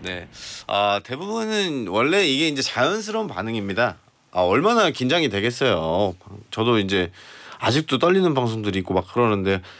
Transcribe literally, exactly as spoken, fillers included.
네. 아 대부분은 원래 이게 인제 자연스러운 반응입니다. 아 얼마나 긴장이 되겠어요. 저도 인제 아직도 떨리는 방송들이 있고 막 그러는데